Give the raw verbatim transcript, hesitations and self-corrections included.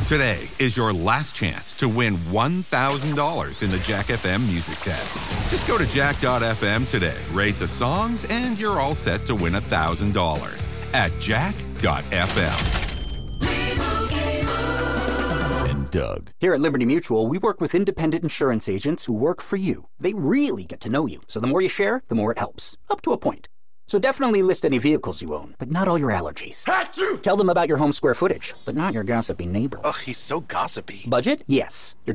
Today is your last chance to win one thousand dollars in the Jack F M Music Test. Just go to jack dot f m today, rate the songs, and you're all set to win one thousand dollars at jack dot f m. And Doug. Here at Liberty Mutual, we work with independent insurance agents who work for you. They really get to know you, so the more you share, the more it helps. Up to a point. So definitely list any vehicles you own, but not all your allergies. Achoo! Tell them about your home square footage, but not your gossipy neighbor. Ugh, he's so gossipy. Budget? Yes. Your